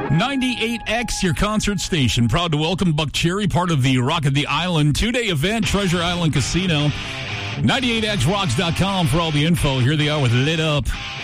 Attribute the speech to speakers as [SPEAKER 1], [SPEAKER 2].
[SPEAKER 1] 98X, your concert station. Proud to welcome Buck Cherry, part of the Rock of the Island 2-day event, Treasure Island Casino. 98xrocks.com for all the info. Here they are with Lit Up.